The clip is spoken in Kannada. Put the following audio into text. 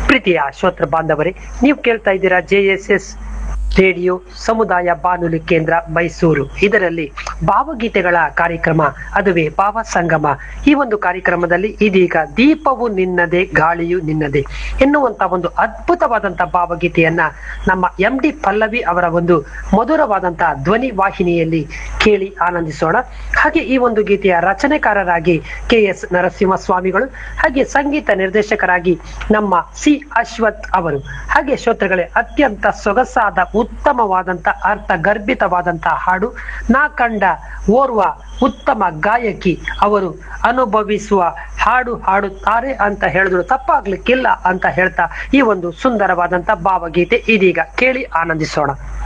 ಪ್ರೀತಿಯ ಶ್ರೋತೃ ಬಾಂಧವರೇ, ನೀವು ಕೇಳ್ತಾ ಇದ್ದೀರಾ JSS ರೇಡಿಯೋ ಸಮುದಾಯ ಬಾನುಲಿ ಕೇಂದ್ರ ಮೈಸೂರು. ಇದರಲ್ಲಿ ಭಾವಗೀತೆಗಳ ಕಾರ್ಯಕ್ರಮ, ಅದುವೇ ಭಾವ ಸಂಗಮ. ಈ ಒಂದು ಕಾರ್ಯಕ್ರಮದಲ್ಲಿ ಇದೀಗ ದೀಪವು ನಿನ್ನದೇ ಗಾಳಿಯು ನಿನ್ನದೇ ಎನ್ನುವಂತ ಒಂದು ಅದ್ಭುತವಾದಂತಹ ಭಾವಗೀತೆಯನ್ನ ನಮ್ಮ MD ಪಲ್ಲವಿ ಅವರ ಒಂದು ಮಧುರವಾದಂತಹ ಧ್ವನಿ ವಾಹಿನಿಯಲ್ಲಿ ಕೇಳಿ ಆನಂದಿಸೋಣ. ಹಾಗೆ ಈ ಒಂದು ಗೀತೆಯ ರಚನೆಕಾರರಾಗಿ KS ನರಸಿಂಹಸ್ವಾಮಿಗಳು, ಹಾಗೆ ಸಂಗೀತ ನಿರ್ದೇಶಕರಾಗಿ ನಮ್ಮ C ಅಶ್ವಥ್ ಅವರು. ಹಾಗೆ ಶ್ರೋತೃಗಳೇ, ಅತ್ಯಂತ ಸೊಗಸಾದ ಉತ್ತಮವಾದಂತ ಅರ್ಥ ಗರ್ಭಿತವಾದಂತಹ ಹಾಡು. ನಾ ಕಂಡ ಓರ್ವ ಉತ್ತಮ ಗಾಯಕಿ ಅವರು ಅನುಭವಿಸುವ ಹಾಡು ಹಾಡುತ್ತಾರೆ ಅಂತ ಹೇಳಿದ್ರು ತಪ್ಪಾಗ್ಲಿಕ್ಕಿಲ್ಲ ಅಂತ ಹೇಳ್ತಾ ಈ ಒಂದು ಸುಂದರವಾದಂತ ಭಾವಗೀತೆ ಇದೀಗ ಕೇಳಿ ಆನಂದಿಸೋಣ.